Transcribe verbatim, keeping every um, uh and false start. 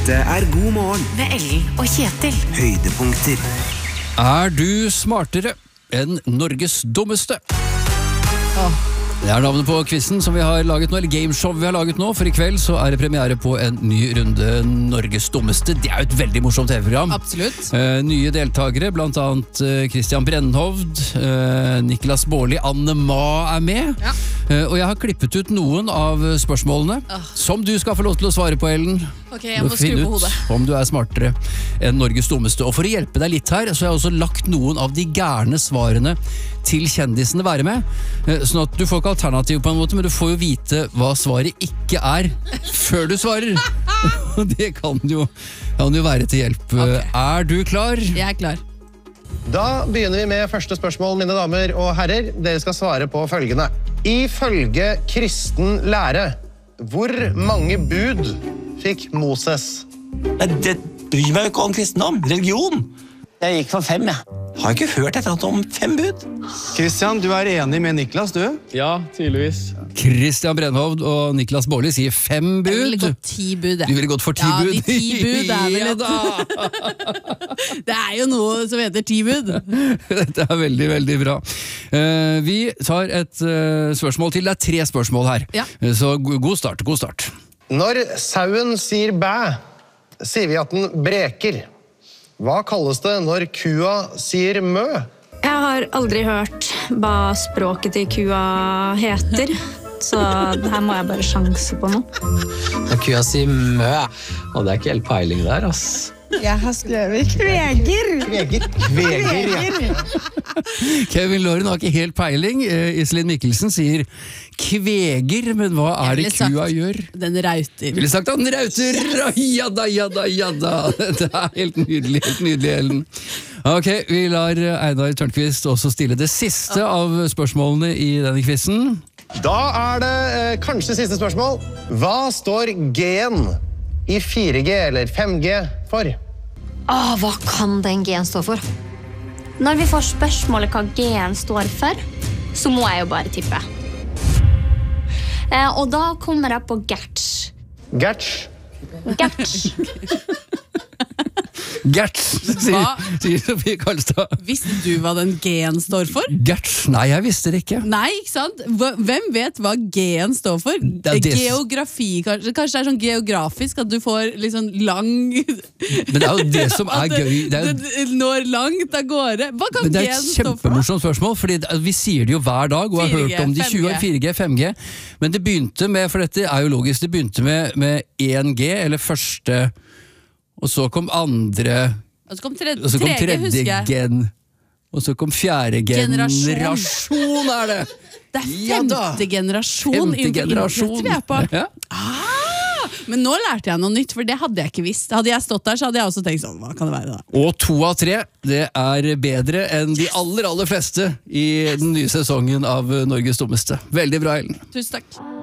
Dette er God morgen med Ellen og Kjetil. Høydepunkter. Er du smartere enn Norges dummeste? Det er navnet på quizen som vi har laget nå, eller gameshow vi har laget nå, for i kveld så er det premiere på en ny runde Norges dummeste. Det er jo et veldig morsomt T V-program. Absolutt. Eh, nye deltagere, blant annet eh, Christian Brennhovd, eh, Niklas Baarli, Anne Ma er med. Ja. Eh, og jeg har klippet ut noen av spørsmålene, Åh. som du skal få lov til å svare på, Ellen. Ok, jeg må Og skru finne på ut hodet. om du er smartere enn Norges dummeste. Og for å hjelpe deg litt her, så har jeg også lagt noen av de gærne svarene til kjendisene være med. Eh, Sånn at du får ikke alternativ på en måte, men du får jo vite hva svaret ikke er før du svarer. Og det kan jo, kan jo være til hjelp. Ok. Er du klar? Jeg er klar. Da begynner vi med første spørsmål, mine damer og herrer. Dere skal svare på følgende. Ifølge kristen lære, hvor mange bud fikk Moses? Nei, det bryr meg jo ikke om kristendom. Religion. Jeg gikk for fem, jeg. Har ikke hørt et eller annet om fem bud. Kristian, du er enig med Niklas, du? Ja, tydeligvis. Christian Brennhovd og Niklas Baarli sier fem Jeg ville bud. gått ti bud, jeg. Du ville gått for ti Ja, bud? de ti bud er vel Ja et- da. Det er jo noe som heter ti bud. Dette er veldig, veldig bra. Eh, vi tar et eh, spørsmål til. Det er tre spørsmål her. Ja. Eh, Så go- god start, god start. Når sauen sier bæ, sier vi at den breker. Hva kalles det når kua sier mø? Jeg har aldri hørt hva språket til kua heter, så her må jeg bare sjanse på noe. Når kua sier mø, og det er ikke helt peiling der, ass. Jeg har skrevet kveger. Kveger. Kveger, ja. Kevin Lauren har ikke helt peiling. Eh, Iselin Mikkelsen sier kveger, men hva er det Jeg ville kua sagt- gjør? Den rauter. Jeg ville sagt at den rauter! Ja da, ja da, ja da. Det er helt nydelig, helt nydelig, Ellen. Ok, vi lar Einar Tørnquist også stille det siste av spørsmålene i denne quizen. Da er det eh, kanskje siste spørsmål. Hva står G-en i fire G eller fem G for? Åh, hva kan den G-en stå for? Når vi får spørsmålet hva G-en står for, så må jeg jo bare tippe. Eh, og da kommer jeg på Gerts. Gerts. Gerts. Gerts, sier, Hva? sier Sofie Karlstad. Visste du hva den G-en står for? Gerts? Nei, jeg visste det ikke. Nei, ikke sant? Hva- Hvem vet hva G-en står for? er det- Geografi, kanskje. Kanskje det er sånn geografisk at du får litt sånn lang... Men det er jo det som er At det- gøy. Det er, jo- det når langt av gårde. Hva kan men det er G-en et stå for? kjempemorsomt spørsmål, fordi det- vi sier det jo hver dag, og har fire G, hørt om de fem G. tjue, fire G, fem G. Men det begynte med, for dette er jo logisk, det begynte med, med én G, eller første, og så kom andre, Og så kom tredje, og så kom tredje, tredje husker jeg. gen, og så kom fjerde Generasjon. generasjon er det! Det er Ja da. femte generasjon Femte innenfor generasjon. internett vi er på. Ja. Ah, men nå lærte jeg noe nytt, for det hadde jeg ikke visst. Hadde jeg stått der, så hadde jeg også tenkt sånn, hva kan det være da? Og to av tre, det er bedre enn de aller, aller fleste i den nye sesongen av Norges dummeste. Veldig bra, Ellen. Tusen takk.